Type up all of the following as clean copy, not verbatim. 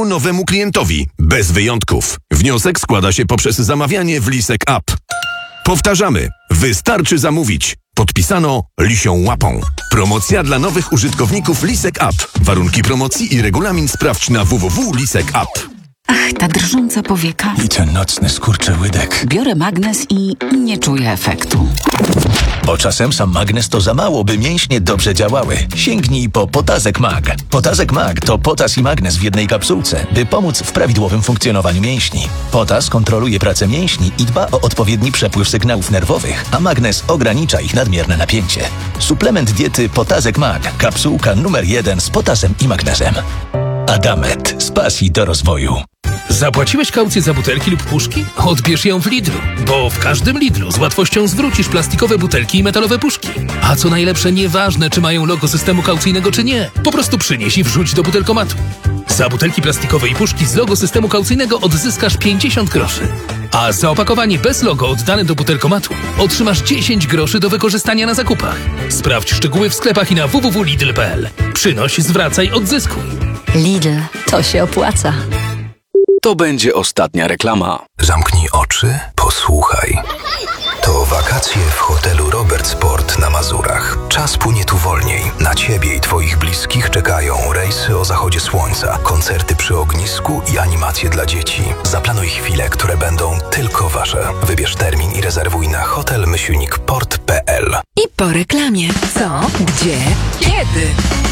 nowemu klientowi, bez wyjątków. Wniosek składa się poprzez zamawianie w Lisek App. Powtarzamy, wystarczy zamówić. Podpisano Lisią Łapą. Promocja dla nowych użytkowników Lisek App. Warunki promocji i regulamin sprawdź na www.lisek.app. Ach, ta drżąca powieka. I ten nocny skurczyłydek. Biorę magnes i nie czuję efektu. Bo czasem sam magnes to za mało, by mięśnie dobrze działały. Sięgnij po Potazek Mag. Potazek Mag to potas i magnes w jednej kapsułce, by pomóc w prawidłowym funkcjonowaniu mięśni. Potas kontroluje pracę mięśni i dba o odpowiedni przepływ sygnałów nerwowych, a magnes ogranicza ich nadmierne napięcie. Suplement diety Potazek Mag. Kapsułka numer 1 z potasem i magnesem. Adamet. Z pasji do rozwoju. Zapłaciłeś kaucję za butelki lub puszki? Odbierz ją w Lidlu, bo w każdym Lidlu z łatwością zwrócisz plastikowe butelki i metalowe puszki. A co najlepsze, nieważne czy mają logo systemu kaucyjnego czy nie, po prostu przynieś i wrzuć do butelkomatu. Za butelki plastikowe i puszki z logo systemu kaucyjnego odzyskasz 50 groszy. A za opakowanie bez logo oddane do butelkomatu otrzymasz 10 groszy do wykorzystania na zakupach. Sprawdź szczegóły w sklepach i na www.lidl.pl. Przynoś, zwracaj, odzyskuj. Lidl, to się opłaca. To będzie ostatnia reklama. Zamknij oczy, posłuchaj. To wakacje w hotelu Robert Sport na Mazurach. Czas płynie tu wolniej. Na Ciebie i Twoich bliskich czekają rejsy o zachodzie słońca, koncerty przy ognisku i animacje dla dzieci. Zaplanuj chwile, które będą tylko Wasze. Wybierz termin i rezerwuj na hotel-port.pl. I po reklamie. Co? Gdzie? Kiedy?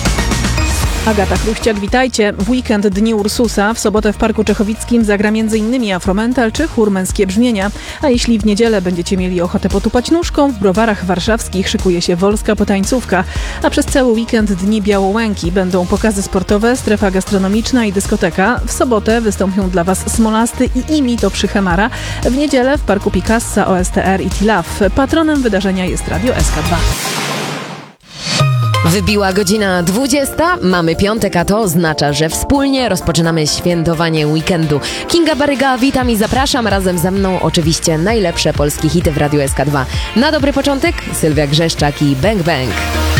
Agata Chruściak, witajcie. W weekend Dni Ursusa w sobotę w Parku Czechowickim zagra m.in. Afromental czy chór Męskie Brzmienia. A jeśli w niedzielę będziecie mieli ochotę potupać nóżką, w Browarach Warszawskich szykuje się Wolska Potańcówka. A przez cały weekend Dni Białołęki będą pokazy sportowe, strefa gastronomiczna i dyskoteka. W sobotę wystąpią dla Was Smolasty i Imi to przy Hemara. W niedzielę w Parku Picassa, OSTR i T-Love. Patronem wydarzenia jest Radio SK2. Wybiła godzina 20, mamy piątek, a to oznacza, że wspólnie rozpoczynamy świętowanie weekendu. Kinga Baryga, witam i zapraszam. Razem ze mną oczywiście najlepsze polskie hity w Radiu SK2. Na dobry początek Sylwia Grzeszczak i Bang Bang.